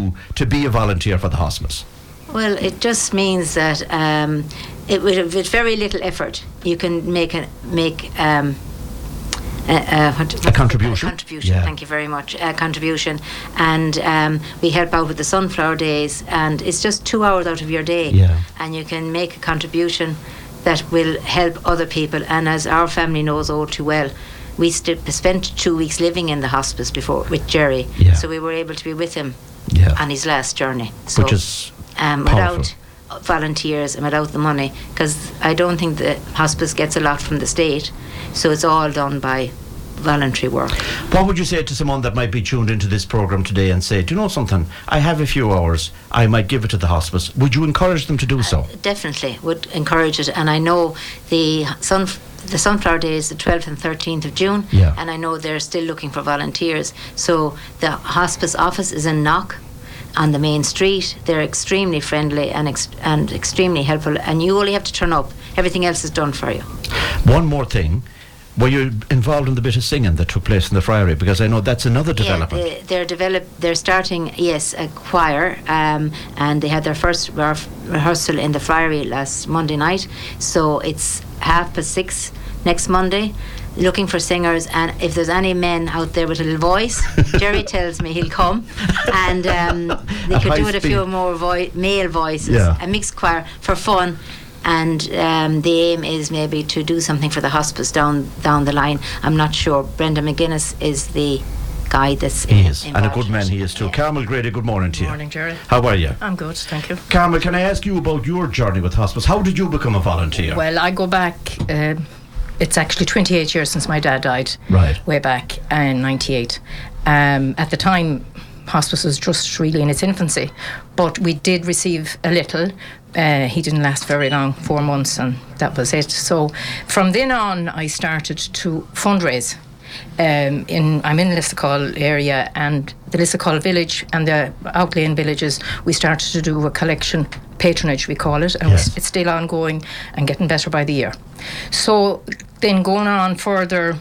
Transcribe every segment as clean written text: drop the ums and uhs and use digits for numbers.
you to be a volunteer for the hospice? Well, it just means that with very little effort, you can make a contribution. A contribution, thank you very much. A contribution. And we help out with the Sunflower Days, and it's just 2 hours out of your day. Yeah. And you can make a contribution that will help other people. And as our family knows all too well, we spent 2 weeks living in the hospice before with Jerry. Yeah. So we were able to be with him on his last journey. So, which is without volunteers and without the money, because I don't think the hospice gets a lot from the state, so it's all done by voluntary work. What would you say to someone that might be tuned into this programme today and say, do you know something, I have a few hours, I might give it to the hospice? Would you encourage them to do so? Definitely would encourage it. And I know the Sunflower Day is the 12th and 13th of June, and I know they're still looking for volunteers. So the hospice office is in Knock on the main street. They're extremely friendly and extremely helpful, and you only have to turn up. Everything else is done for you. One more thing, were you involved in the bit of singing that took place in the Friary? Because I know that's another development. They're starting, a choir, and they had their first rehearsal in the Friary last Monday night. So it's 6:30 next Monday, looking for singers, and if there's any men out there with a little voice, Jerry tells me he'll come, and they could do with a few more male voices, a mixed choir for fun. And the aim is maybe to do something for the hospice down the line. I'm not sure. Brenda McGuinness is the guy that's involved, and a good man he is too. Carmel Grady, good morning to you. Good morning, Jerry. How are you? I'm good, thank you. Carmel, can I ask you about your journey with hospice? How did you become a volunteer? Well, I go back, it's actually 28 years since my dad died. Right. Way back in 98. At the time, hospice was just really in its infancy, but we did receive a little. He didn't last very long, 4 months, and that was it. So from then on, I started to fundraise. I'm in Lissacull area, and the Lissacull village and the outlying villages, we started to do a collection, patronage we call it, and it's still ongoing and getting better by the year. So then going on further,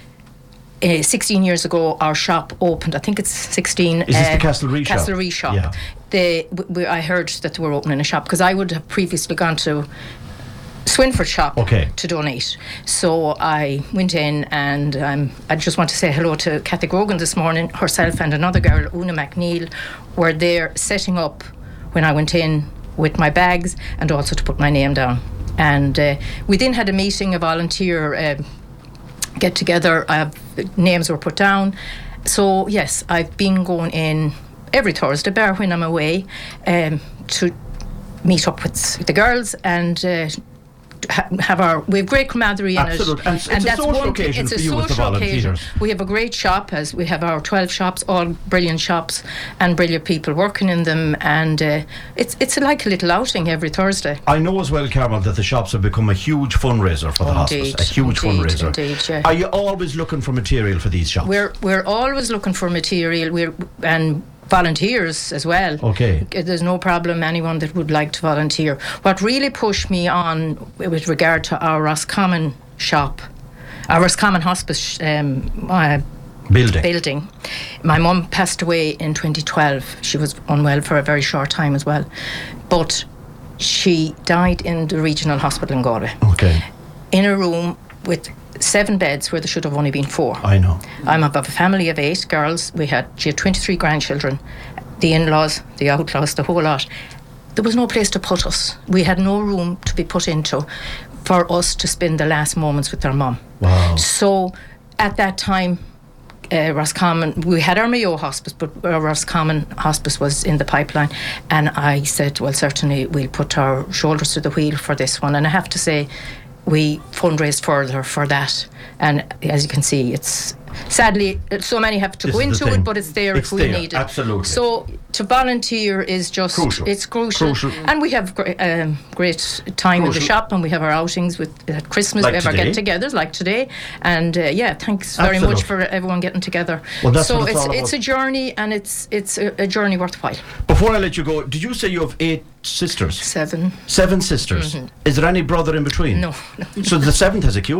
16 years ago, our shop opened. I think it's 16. Is this the Castlereagh shop? Castlereagh shop. Yeah. I heard that they were opening a shop, because I would have previously gone to Swinford shop to donate. So I went in, and I just want to say hello to Kathy Grogan this morning. Herself and another girl, Una McNeil, were there setting up when I went in with my bags, and also to put my name down. And we then had a meeting, a volunteer get together, names were put down. So yes, I've been going in every Thursday, bar when I'm away, to meet up with the girls and we have great camaraderie in it. And it's a social occasion for you as the volunteers. We have a great shop, as we have our 12 shops, all brilliant shops and brilliant people working in them, and it's like a little outing every Thursday. I know as well, Carmel, that the shops have become a huge fundraiser for the hospice. A huge fundraiser. Indeed, yeah. Are you always looking for material for these shops? We're always looking for material. And volunteers as well. Okay. There's no problem, anyone that would like to volunteer. What really pushed me on with regard to our Roscommon shop, our Roscommon hospice building. My mum passed away in 2012. She was unwell for a very short time as well. But she died in the regional hospital in Galway. Okay. In a room with 7 beds where there should have only been 4. I know. I'm of a family of 8 girls. She had 23 grandchildren, the in-laws, the outlaws, the whole lot. There was no place to put us. We had no room to be put into for us to spend the last moments with our mum. Wow. So at that time, Roscommon, we had our Mayo hospice, but our Roscommon hospice was in the pipeline, and I said, well, certainly we'll put our shoulders to the wheel for this one. And I have to say, we fundraised further for that, and as you can see, it's sadly so many have to go into it, but it's there if we need it. Absolutely. So to volunteer is just crucial. It's crucial. And we have great time in the shop, and we have our outings at Christmas, like we have our get-togethers like today, and thanks very much for everyone getting together. Well, that's so what it's all it's a journey, and it's a journey worthwhile. Before I let you go, did you say you have 8 sisters? 7. 7 sisters. Mm-hmm. Is there any brother in between? No. So the 7th has a cure.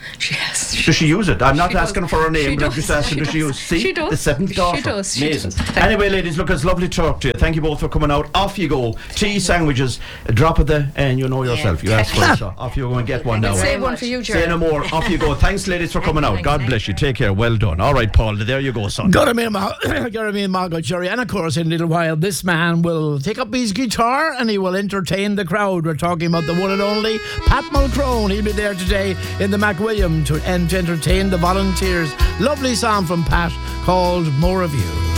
She has. Does she use it? I'm not asking does. for her name, She but I'm does. just asking, She does she does. use? See, She does. the seventh daughter. She does. Amazing. She does. Anyway, ladies, look, it's lovely to talk to you. Thank you both for coming out. Off you go. Tea, sandwiches, a drop of the, and you know yourself. You asked for it, so off you go and get one now. Save one for you, Jerry. Say no more. Off you go. Thanks, ladies, for coming out. God bless you. Take care. Well done. All right, Paul. There you go, son. Got me and Margot, Jerry. And of course, in a little while, this man will take up his guitar and he will entertain the crowd. We're talking about the one and only Pat Mulcrone. He'll be there today in the McWilliam to entertain the volunteers. Lovely song from Pat called More of You.